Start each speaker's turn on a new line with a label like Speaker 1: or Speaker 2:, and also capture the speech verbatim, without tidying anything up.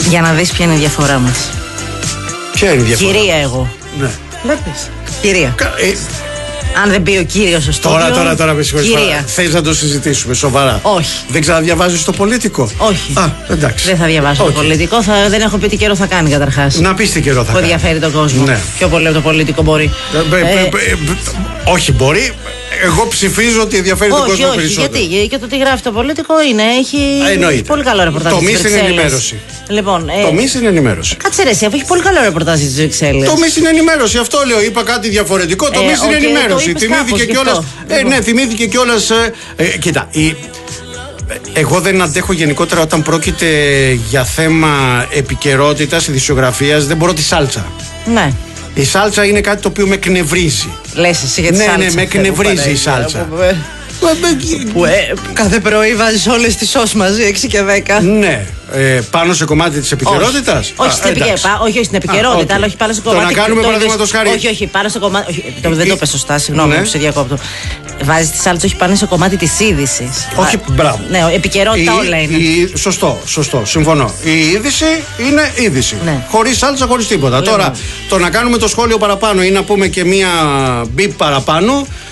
Speaker 1: Για να δεις ποια είναι η διαφορά μας.
Speaker 2: Ποια είναι η διαφορά?
Speaker 1: Κυρία εγώ.
Speaker 2: Ναι.
Speaker 1: Βλέπεις. Κυρία.
Speaker 2: Ε,
Speaker 1: Αν δεν πει ο κύριος στο στούντιο.
Speaker 2: Τώρα, τώρα, τώρα με συγχωρείς.
Speaker 1: Κυρία.
Speaker 2: Θες να το συζητήσουμε σοβαρά?
Speaker 1: Όχι.
Speaker 2: Δεν ξαναδιαβάζεις το Πολίτικο?
Speaker 1: Όχι.
Speaker 2: Α, εντάξει.
Speaker 1: Δεν θα διαβάσω
Speaker 2: okay.
Speaker 1: το Πολίτικο. Θα, δεν έχω πει τι καιρό θα κάνει καταρχάς.
Speaker 2: Να πεις τι καιρό θα
Speaker 1: που
Speaker 2: κάνει.
Speaker 1: Που ενδιαφέρει τον κόσμο.
Speaker 2: Ναι.
Speaker 1: Πιο πολύ από το Πολίτικο μπορεί.
Speaker 2: Ε, ε, ε, ε, όχι μπορεί. Εγώ ψηφίζω ότι ενδιαφέρει
Speaker 1: όχι,
Speaker 2: τον κόσμο
Speaker 1: όχι,
Speaker 2: περισσότερο.
Speaker 1: Γιατί και το τι γράφει το Πολίτικο είναι, έχει, έχει πολύ καλό ρεπορτάζ.
Speaker 2: Το μυς είναι ενημέρωση.
Speaker 1: Λοιπόν, ε,
Speaker 2: το μυς είναι ενημέρωση.
Speaker 1: Κάτσε ρε, εσύ, αφού έχει πολύ καλό ρεπορτάζ στις Βρυξέλλες.
Speaker 2: Το μυς είναι ενημέρωση, αυτό λέω. Είπα κάτι διαφορετικό. Το
Speaker 1: ε,
Speaker 2: μυς είναι
Speaker 1: okay,
Speaker 2: ενημέρωση. Θυμήθηκε κιόλας. Ε, ναι, θυμήθηκε κιόλας. Ε, ε, κοίτα, η, εγώ δεν αντέχω γενικότερα όταν πρόκειται για θέμα επικαιρότητας, ειδησιογραφίας, δεν μπορώ τη σάλτσα.
Speaker 1: Ναι.
Speaker 2: Η σάλτσα είναι κάτι το οποίο με εκνευρίζει.
Speaker 1: Λες εσύ για τη
Speaker 2: ναι,
Speaker 1: σάλτσα.
Speaker 2: Ναι, με εκνευρίζει η σάλτσα.
Speaker 1: Που ε, κάθε πρωί βάζεις όλες τις σως μαζί, έξι και δέκα.
Speaker 2: Ναι. Ε, πάνω σε κομμάτι της επικαιρότητας.
Speaker 1: Όχι, όχι, στην επικαιρότητα, όχι, όχι στην επικαιρότητα, αλλά όχι πάνω σε κομμάτι.
Speaker 2: Το να κάνουμε παραδείγματος χάρη.
Speaker 1: Όχι, όχι, πάνω σε κομμάτι. Όχι, το, δεν το πες σωστά, συγγνώμη που σε διακόπτω. Βάζει τη σάλτσα όχι πάνω σε κομμάτι της είδησης.
Speaker 2: Όχι, μπράβο.
Speaker 1: Ναι, επικαιρότητα η, όλα είναι.
Speaker 2: Η, σωστό, σωστό, συμφωνώ. Η είδηση είναι είδηση. Ναι. Χωρίς σάλτσα, χωρίς τίποτα. Λέμε. Τώρα, το να κάνουμε το σχόλιο παραπάνω ή να πούμε και μία μπιπ παραπάνω